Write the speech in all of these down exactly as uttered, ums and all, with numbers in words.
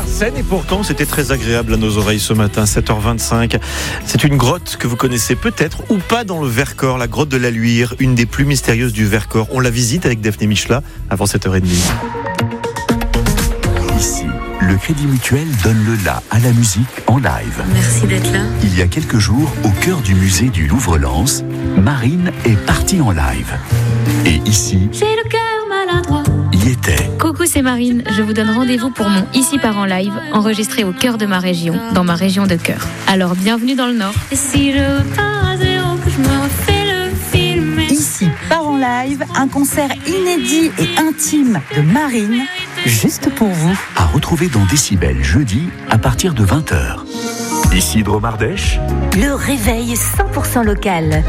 Arsène, et pourtant c'était très agréable à nos oreilles ce matin, sept heures vingt-cinq. C'est une grotte que vous connaissez peut-être ou pas dans le Vercors, la grotte de la Luire, une des plus mystérieuses du Vercors. On la visite avec Daphné Michela avant sept heures trente. Ici, le Crédit Mutuel donne le la à la musique en live. Merci d'être là. Il y a quelques jours, au cœur du musée du Louvre-Lens, Marine est partie en live. Et ici, J'ai le cœur maladroit. y était. Coucou, c'est Marine. Je vous donne rendez-vous pour mon Ici part en live, enregistré au cœur de ma région, dans ma région de cœur. Alors, bienvenue dans le Nord. Et si je pars à zéro, que je me refais le film. Ici part en live, un concert inédit et intime de Marine, juste pour vous. À retrouver dans Décibel jeudi à partir de vingt heures. Ici Dromardèche, Le réveil cent pour cent local.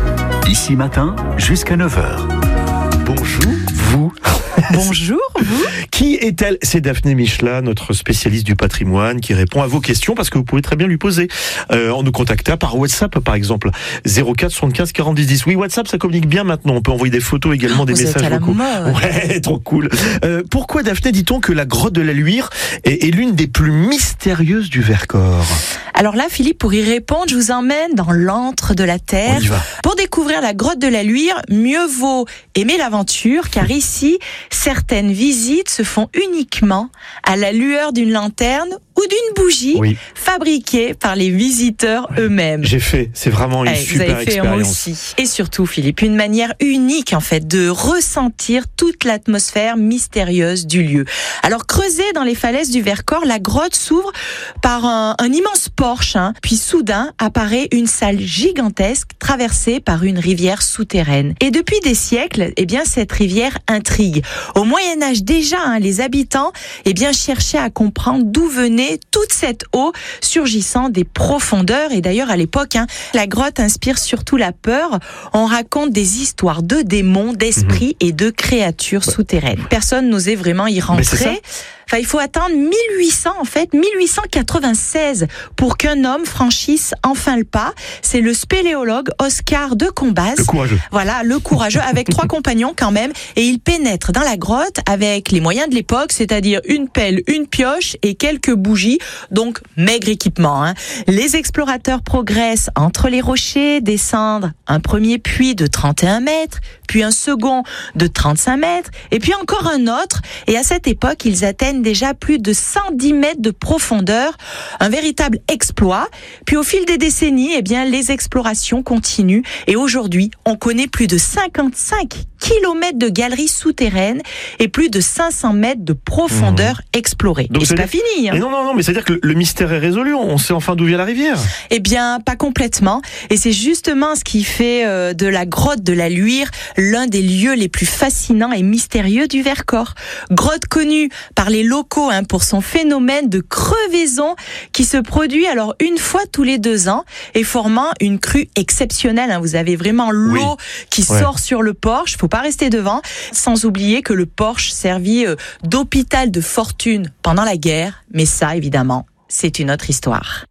ici matin jusqu'à neuf heures. Bonjour, vous. Bonjour, vous. Qui est-elle ? C'est Daphné Michela, notre spécialiste du patrimoine, qui répond à vos questions parce que vous pouvez très bien lui poser euh, en nous contactant par WhatsApp, par exemple. zéro quatre soixante-quinze quarante-dix dix. Oui, WhatsApp, ça communique bien maintenant. On peut envoyer des photos également, Oh, des vous êtes messages à la vocaux. mode. Ouais, trop cool. Euh, pourquoi, Daphné, dit-on que la grotte de la Luire est, est l'une des plus mystérieuses du Vercors ? Alors là, Philippe, pour y répondre, je vous emmène dans l'antre de la Terre. On y va. Pour découvrir la grotte de la Luire, mieux vaut aimer l'aventure, car ici, certaines visites se font uniquement à la lueur d'une lanterne ou d'une bougie Oui. fabriquée par les visiteurs eux-mêmes. J'ai fait. C'est vraiment une Eh, super vous avez fait moi expérience. aussi. Et surtout, Philippe, une manière unique, en fait, de ressentir toute l'atmosphère mystérieuse du lieu. Alors, creusée dans les falaises du Vercors, la grotte s'ouvre par un, un immense porche, hein. Puis soudain apparaît une salle gigantesque traversée par une rivière souterraine. Et depuis des siècles, eh bien, cette rivière intrigue. Au Moyen-Âge déjà, hein, les habitants, eh bien, cherchaient à comprendre d'où venait toute cette eau surgissant des profondeurs. Et d'ailleurs, à l'époque, hein, la grotte inspire surtout la peur. On raconte des histoires de démons, d'esprits et de créatures souterraines. Personne n'osait vraiment y Mais c'est ça. rentrer. Enfin, il faut attendre mille huit cents, en fait, mille huit cent quatre-vingt-seize pour qu'un homme franchisse enfin le pas. C'est le spéléologue Oscar de Combaz. Le courageux. Voilà, le courageux, avec trois compagnons quand même. Et il pénètre dans la grotte avec les moyens de l'époque, c'est-à-dire une pelle, une pioche et quelques bougies. Donc, maigre équipement, hein. Les explorateurs progressent entre les rochers, descendent un premier puits de trente et un mètres, puis un second de trente-cinq mètres, et puis encore un autre. Et à cette époque, ils atteignent déjà plus de cent dix mètres de profondeur. Un véritable exploit. Puis au fil des décennies, eh bien, les explorations continuent. Et aujourd'hui, on connaît plus de cinquante-cinq kilomètres de galeries souterraines et plus de cinq cents mètres de profondeur explorée. Donc, et c'est c'est- pas fini, hein. Et non, non, non, mais c'est-à-dire que le- le mystère est résolu. On sait enfin d'où vient la rivière. Eh bien, pas complètement. Et c'est justement ce qui fait euh, de la grotte de la Luire l'un des lieux les plus fascinants et mystérieux du Vercors. Grotte connue par les locaux, hein, pour son phénomène de crevaison qui se produit alors une fois tous les deux ans et formant une crue exceptionnelle, hein. Vous avez vraiment l'eau qui Ouais. sort sur le porche. Faut pas rester devant. Sans oublier que le porche servit euh, d'hôpital de fortune pendant la guerre. Mais ça, évidemment, c'est une autre histoire.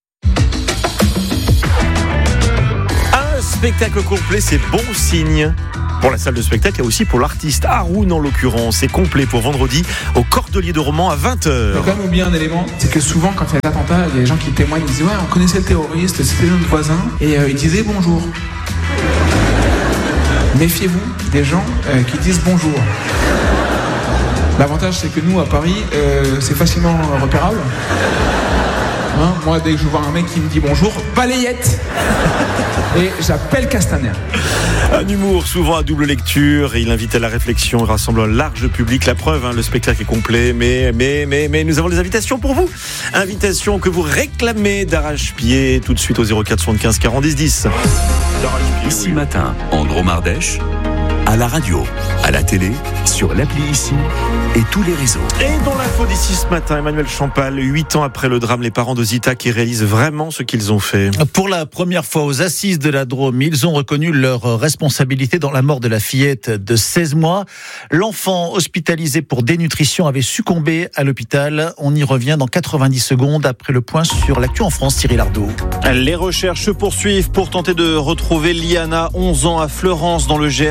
Un spectacle complet, c'est bon signe. Pour la salle de spectacle et aussi pour l'artiste Haroun en l'occurrence. C'est complet pour vendredi au Cordelier de Romans à vingt Il faut heures. quand même oublier un élément, c'est que souvent quand il y a des attentats, il y a des gens qui témoignent, ils disent ouais, on connaissait le terroriste, c'était notre voisin, et euh, ils disaient bonjour. Méfiez-vous des gens euh, qui disent bonjour. L'avantage c'est que nous à Paris, euh, c'est facilement repérable. Hein, moi dès que je vois un mec qui me dit bonjour, balayette. Et j'appelle Castaner. Un humour souvent à double lecture et il invite à la réflexion et rassemble un large public. La preuve, hein, le spectacle est complet, mais, mais, mais, mais nous avons des invitations pour vous. Invitations que vous réclamez d'arrache-pied tout de suite au zéro quatre soixante-quinze quarante-dix dix. Ici matin, en Dromardèche, à la radio, à la télé, sur l'appli Ici et tous les réseaux. Et dans l'info d'ici ce matin, Emmanuel Champal, huit ans après le drame, les parents de Zita qui réalisent vraiment ce qu'ils ont fait. Pour la première fois aux assises de la Drôme, ils ont reconnu leur responsabilité dans la mort de la fillette de seize mois. L'enfant hospitalisé pour dénutrition avait succombé à l'hôpital. On y revient dans quatre-vingt-dix secondes après le point sur l'actu en France, Cyril Ardo. Les recherches se poursuivent pour tenter de retrouver Liana, onze ans, à Fleurance dans le Gers, entre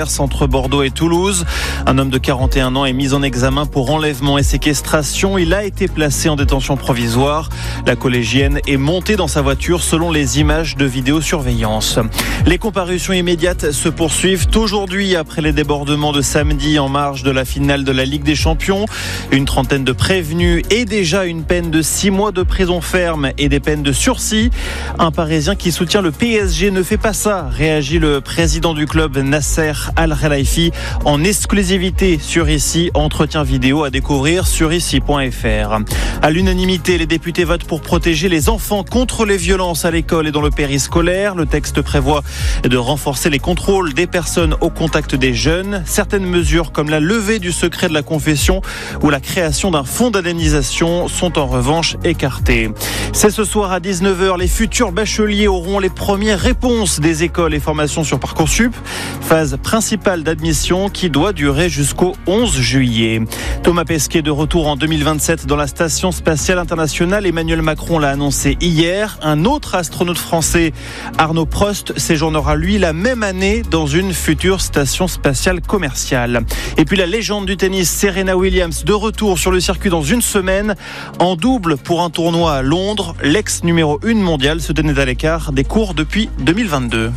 entre Bordeaux et Toulouse. Un homme de quarante et un ans est mis en examen pour enlèvement et séquestration. Il a été placé en détention provisoire. La collégienne est montée dans sa voiture selon les images de vidéosurveillance. Les comparutions immédiates se poursuivent aujourd'hui après les débordements de samedi en marge de la finale de la Ligue des Champions. Une trentaine de prévenus et déjà une peine de six mois de prison ferme et des peines de sursis. Un Parisien qui soutient le P S G ne fait pas ça, réagit le président du club Nasser Al-Khelaifi en exclusivité sur Ici. Entretien vidéo à découvrir sur ici point f r. À l'unanimité, les députés votent pour protéger les enfants contre les violences à l'école et dans le périscolaire. Le texte prévoit de renforcer les contrôles des personnes au contact des jeunes. Certaines mesures comme la levée du secret de la confession ou la création d'un fonds d'indemnisation sont en revanche écartées. C'est ce soir à dix-neuf heures, les futurs bacheliers auront les premières réponses des écoles et formations sur Parcoursup. Phase principale d'admission qui doit durer jusqu'au onze juillet. Thomas Pesquet de retour en deux mille vingt-sept dans la Station spatiale internationale. Emmanuel Macron l'a annoncé hier. Un autre astronaute français, Arnaud Prost, séjournera lui la même année dans une future station spatiale commerciale. Et puis la légende du tennis, Serena Williams, de retour sur le circuit dans une semaine. En double pour un tournoi à Londres, l'ex numéro un mondial se tenait à l'écart des cours depuis deux mille vingt-deux.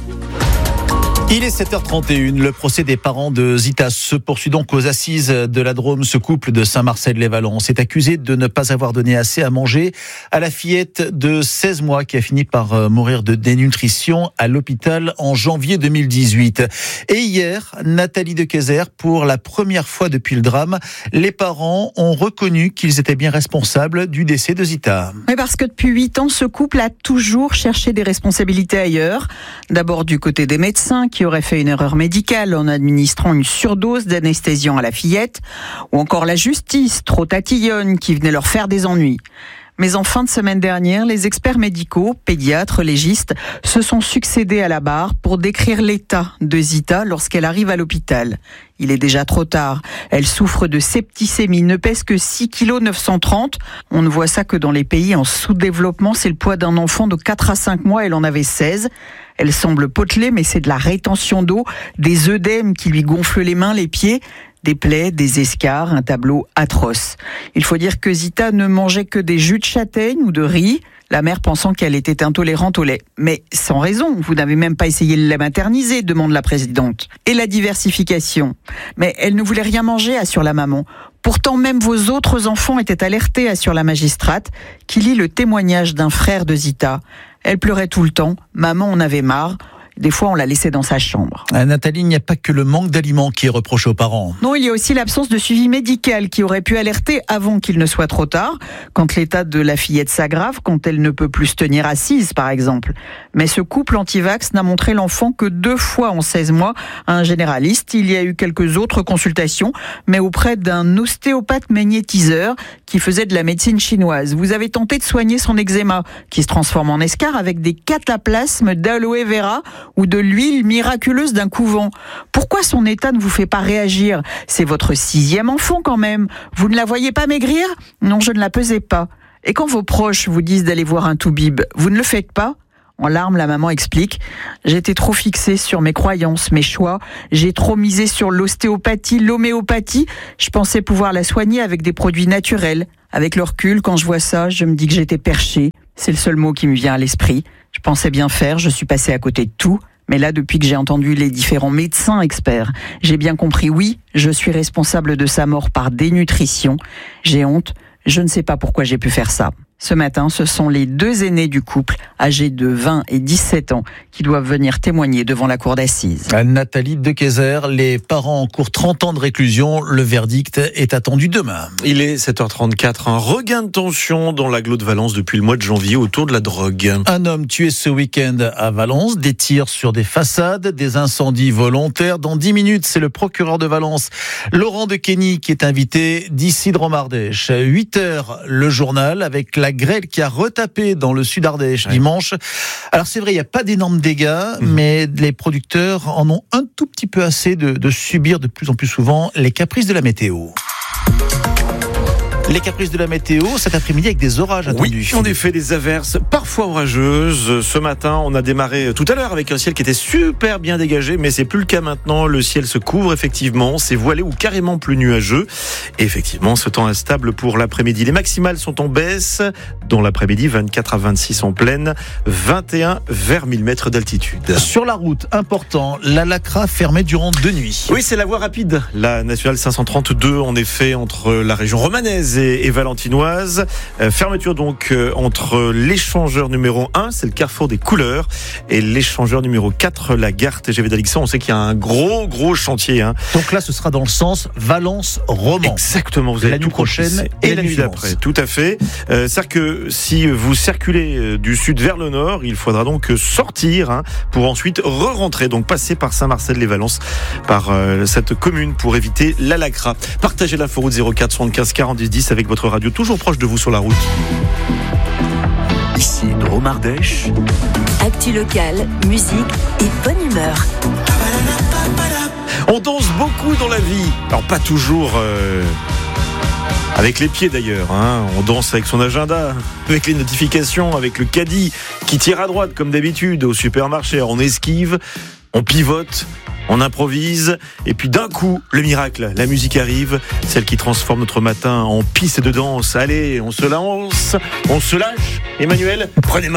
Il est sept heures trente et une. Le procès des parents de Zita se poursuit donc aux assises de la Drôme. Ce couple de Saint-Marcel-les-Vallons est accusé de ne pas avoir donné assez à manger à la fillette de seize mois qui a fini par mourir de dénutrition à l'hôpital en janvier deux mille dix-huit. Et hier, Nathalie Dequezer, pour la première fois depuis le drame, les parents ont reconnu qu'ils étaient bien responsables du décès de Zita. Mais parce que depuis huit ans, ce couple a toujours cherché des responsabilités ailleurs. D'abord du côté des médecins qui aurait fait une erreur médicale en administrant une surdose d'anesthésiant à la fillette, ou encore la justice, trop tatillonne, qui venait leur faire des ennuis. Mais en fin de semaine dernière, les experts médicaux, pédiatres, légistes, se sont succédés à la barre pour décrire l'état de Zita lorsqu'elle arrive à l'hôpital. Il est déjà trop tard. Elle souffre de septicémie, ne pèse que six virgule neuf cent trente kilos. On ne voit ça que dans les pays en sous-développement. C'est le poids d'un enfant de quatre à cinq mois. Elle en avait seize. Elle semble potelée, mais c'est de la rétention d'eau, des œdèmes qui lui gonflent les mains, les pieds, des plaies, des escarres, un tableau atroce. Il faut dire que Zita ne mangeait que des jus de châtaigne ou de riz, la mère pensant qu'elle était intolérante au lait. Mais sans raison, vous n'avez même pas essayé de la materniser, demande la présidente. Et la diversification. Mais elle ne voulait rien manger, assure la maman. Pourtant, même vos autres enfants étaient alertés, assure la magistrate, qui lit le témoignage d'un frère de Zita. Elle pleurait tout le temps, maman en avait marre. Des fois, on la laissait dans sa chambre. À Nathalie, il n'y a pas que le manque d'aliments qui est reproché aux parents. Non, il y a aussi l'absence de suivi médical qui aurait pu alerter avant qu'il ne soit trop tard, quand l'état de la fillette s'aggrave, quand elle ne peut plus se tenir assise, par exemple. Mais ce couple anti-vax n'a montré l'enfant que deux fois en seize mois à un généraliste. Il y a eu quelques autres consultations, mais auprès d'un ostéopathe magnétiseur qui faisait de la médecine chinoise. Vous avez tenté de soigner son eczéma, qui se transforme en escarre avec des cataplasmes d'aloe vera ou de l'huile miraculeuse d'un couvent. Pourquoi son état ne vous fait pas réagir ? C'est votre sixième enfant quand même. Vous ne la voyez pas maigrir ? Non, je ne la pesais pas. Et quand vos proches vous disent d'aller voir un toubib, vous ne le faites pas ? En larmes, la maman explique « J'étais trop fixée sur mes croyances, mes choix. J'ai trop misé sur l'ostéopathie, l'homéopathie. Je pensais pouvoir la soigner avec des produits naturels. Avec le recul, quand je vois ça, je me dis que j'étais perchée. C'est le seul mot qui me vient à l'esprit. Je pensais bien faire, je suis passée à côté de tout. Mais là, depuis que j'ai entendu les différents médecins experts, j'ai bien compris, oui, je suis responsable de sa mort par dénutrition. J'ai honte, je ne sais pas pourquoi j'ai pu faire ça. » Ce matin, ce sont les deux aînés du couple, âgés de vingt et dix-sept ans, qui doivent venir témoigner devant la cour d'assises. Nathalie Dequezer, les parents encourent trente ans de réclusion. Le verdict est attendu demain. Il est sept heures trente-quatre. Un regain de tension dans l'agglo de Valence depuis le mois de janvier autour de la drogue. Un homme tué ce week-end à Valence, des tirs sur des façades, des incendies volontaires. Dans dix minutes, c'est le procureur de Valence, Laurent Dequeny, qui est invité d'ici de Romardèche. huit heures, le journal avec la La grêle qui a retapé dans le sud Ardèche ouais. dimanche. Alors c'est vrai, il n'y a pas d'énormes dégâts, mmh. mais les producteurs en ont un tout petit peu assez de, de subir de plus en plus souvent les caprices de la météo. Les caprices de la météo, cet après-midi avec des orages attendus. Oui, en effet, des averses parfois orageuses. Ce matin, on a démarré tout à l'heure avec un ciel qui était super bien dégagé, mais c'est plus le cas maintenant. Le ciel se couvre effectivement, c'est voilé ou carrément plus nuageux. Et effectivement, ce temps instable pour l'après-midi. Les maximales sont en baisse, dans l'après-midi, vingt-quatre à vingt-six en pleine, vingt et un vers mille mètres d'altitude. Sur la route, important, la Lacra fermée durant deux nuits. Oui, c'est la voie rapide. La nationale cinq cent trente-deux, en effet, entre la région romanaise et, et valentinoise. Euh, fermeture donc euh, entre l'échangeur numéro un, c'est le carrefour des couleurs, et l'échangeur numéro quatre, la gare T G V d'Alixan. On sait qu'il y a un gros, gros chantier. Hein. Donc là, ce sera dans le sens Valence-Romans. Exactement, vous avez la nuit tout prochaine et, et la nuit d'après. Tout à fait. Euh, c'est-à-dire que si vous circulez du sud vers le nord, il faudra donc sortir hein, pour ensuite re-rentrer, donc passer par Saint-Marcel-les-Valences, par euh, cette commune pour éviter la Lacra. Partagez l'inforoute zéro quatre soixante-quinze quarante-dix dix avec votre radio toujours proche de vous sur la route. Ici Dromardèche. Actu locale, musique et bonne humeur. On danse beaucoup dans la vie. Alors pas toujours euh, avec les pieds d'ailleurs. Hein. On danse avec son agenda, avec les notifications, avec le caddie qui tire à droite comme d'habitude au supermarché. Alors, on esquive, on pivote. On improvise, et puis d'un coup, le miracle, la musique arrive, celle qui transforme notre matin en piste de danse. Allez, on se lance, on se lâche. Emmanuel, prenez ma